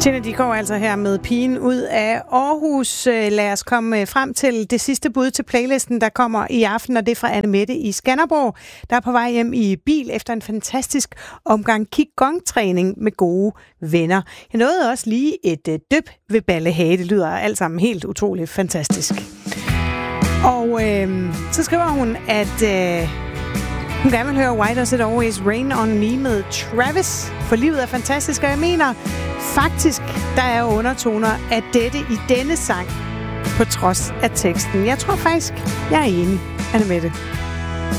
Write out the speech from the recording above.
Tina, de går altså her med Pigen ud af Aarhus. Lad os komme frem til det sidste bud til playlisten, der kommer i aften, og det er fra Anne Mette i Skanderborg, der er på vej hjem i bil efter en fantastisk omgang Qigong-træning med gode venner. Jeg nåede også lige et dyp ved Ballehage. Det lyder alt sammen helt utroligt fantastisk. Og så skriver hun, at hun gerne vil høre Why Does It Always Rain On Me med Travis, for livet er fantastisk, og jeg mener faktisk, der er undertoner af dette i denne sang, på trods af teksten. Jeg tror faktisk, jeg er enig, Anne Mette.